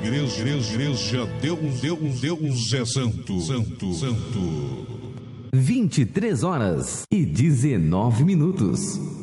Igreja Deus é Santo. 23 horas e 19 minutos.